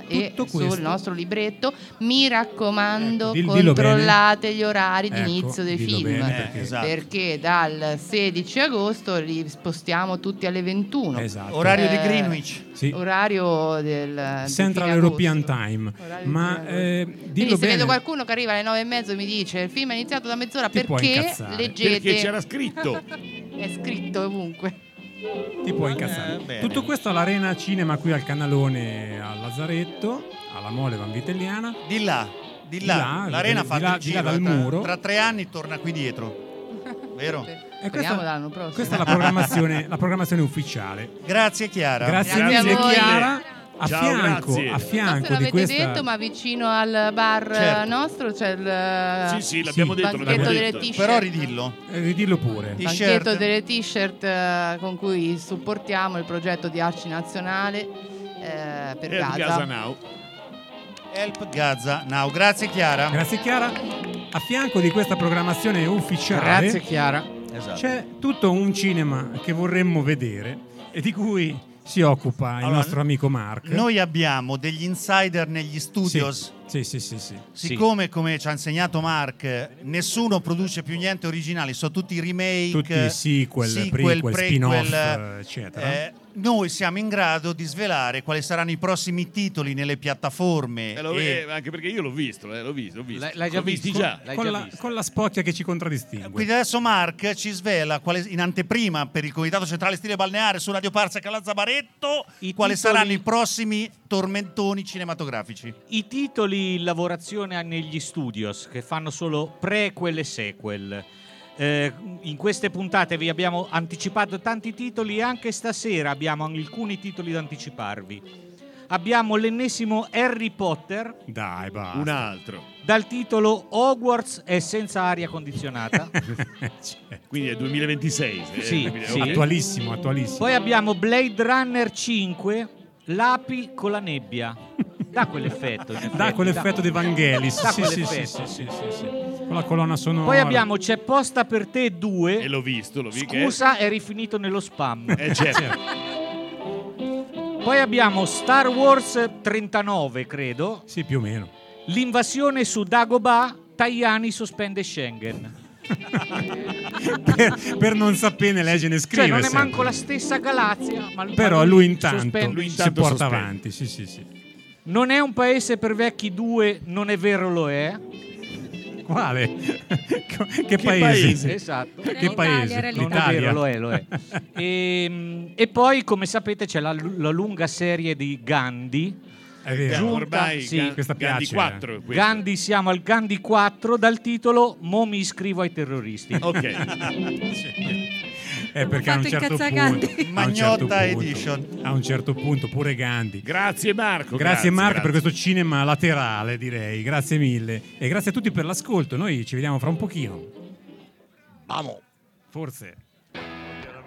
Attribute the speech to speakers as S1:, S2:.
S1: e
S2: questo,
S1: sul nostro libretto, mi raccomando,
S2: dillo
S1: controllate
S2: bene.
S1: gli orari di
S2: Ecco,
S1: inizio dei
S2: dillo
S1: film,
S2: bene,
S1: perché dal 16 agosto li spostiamo tutti alle 21.
S2: Esatto.
S3: Orario di Greenwich.
S2: Sì.
S1: Orario del
S2: Central
S1: di fine
S2: European
S1: agosto.
S2: Time.
S1: Orario di
S2: Ma
S1: fine agosto.
S2: dillo
S1: Quindi se
S2: bene.
S1: vedo qualcuno che arriva alle 9:30 e mi dice il film è iniziato da mezz'ora,
S2: Ti puoi
S1: perché
S2: incazzare.
S1: leggete,
S4: Perché c'era scritto.
S1: è scritto ovunque.
S2: Ti puoi incazzare.
S3: bene.
S2: Tutto questo all'Arena Cinema qui al Canalone a Lazzaretto, alla Mole Vanvitelliana.
S3: Di là, l'arena fa il
S2: di là
S3: giro.
S2: dal muro.
S3: Tra 3 anni torna qui dietro. Vero?
S1: Speriamo l'anno prossimo.
S2: Questa è la programmazione ufficiale.
S3: Grazie Chiara.
S2: Grazie
S1: Grazie
S2: mille
S1: a voi.
S2: Chiara. A
S4: Ciao,
S2: fianco,
S4: grazie.
S2: a
S1: Non so
S2: fianco
S1: se
S2: di
S1: l'avete
S2: questa
S1: detto, ma vicino al bar
S3: Certo.
S1: nostro c'è il
S4: Sì, l'abbiamo detto.
S1: banchetto
S4: l'abbiamo
S1: delle
S4: detto.
S1: t-shirt.
S3: Però ridillo.
S2: ridillo pure.
S3: T-shirt.
S1: Banchetto delle t-shirt con cui supportiamo il progetto di Arci Nazionale per
S4: Gaza
S1: Gaza.
S4: Now.
S3: Help Gaza Now. Grazie Chiara.
S2: Grazie Chiara. A fianco di questa programmazione ufficiale
S5: Grazie Chiara.
S3: Esatto.
S2: c'è tutto un cinema che vorremmo vedere e di cui si occupa il
S3: Allora,
S2: nostro amico Mark.
S3: Noi abbiamo degli insider negli studios.
S2: Sì.
S3: Siccome, come ci ha insegnato Mark, nessuno produce più niente originale, sono tutti remake,
S2: Tutti sequel, prequel, spin-off, eccetera.
S3: Noi siamo in grado di svelare quali saranno i prossimi titoli nelle piattaforme.
S4: Anche perché io l'ho visto. L'ho visto.
S5: L'hai già
S4: L'ho visti
S5: visto?
S4: già.
S5: L'hai
S2: Con
S5: già
S2: la,
S5: visto.
S2: con la spocchia che ci contraddistingue.
S3: Quindi adesso Mark ci svela in anteprima per il Comitato Centrale Stile Balneare su Radio Parza Calazza Baretto quali saranno i prossimi tormentoni cinematografici.
S5: I titoli in lavorazione negli studios che fanno solo prequel e sequel. In queste puntate vi abbiamo anticipato tanti titoli e anche stasera abbiamo alcuni titoli da anticiparvi. Abbiamo l'ennesimo Harry Potter.
S2: Dai, basta.
S4: Un altro.
S5: Dal titolo Hogwarts è senza aria condizionata.
S4: Quindi è 2026.
S5: Sì, sì.
S2: Attualissimo.
S5: Poi abbiamo Blade Runner 5, L'api con la nebbia. Dà quell'effetto.
S2: Da quell'effetto di Vangelis.
S5: Da
S2: Sì. Con la colonna sonora.
S5: Poi abbiamo C'è posta per te 2.
S4: E l'ho visto, lo vi
S5: Scusa, è rifinito nello spam.
S4: certo.
S5: Poi abbiamo Star Wars 39, credo.
S2: Sì, più o meno.
S5: L'invasione su Dagobah, Tajani sospende Schengen.
S2: per non sapere leggere e scrivere.
S5: Cioè non è
S2: sempre.
S5: manco la stessa galassia, ma
S2: Però lui intanto
S5: sospende.
S2: si porta avanti. Sì.
S5: Non è un paese per vecchi 2, non è vero lo è.
S2: Quale? Che paese?
S5: Esatto.
S2: Che paese?
S6: era
S5: Non è vero, lo è. E poi, come sapete, c'è la lunga serie di Gandhi.
S2: È vero.
S4: Ormai
S5: sì.
S2: Questa
S4: Gandhi
S2: piace.
S4: 4.
S5: Gandhi, siamo al Gandhi 4 dal titolo Mo mi iscrivo ai terroristi.
S4: Ok.
S2: Perché a un
S6: fatto
S2: certo
S6: incazzacante.
S2: punto
S3: Magnotta Edition.
S2: a un certo punto pure Gandhi.
S4: Grazie Marco.
S2: Grazie Marco per questo cinema laterale, direi. Grazie mille. E grazie a tutti per l'ascolto. Noi ci vediamo fra un pochino.
S4: Vamo.
S2: Forse.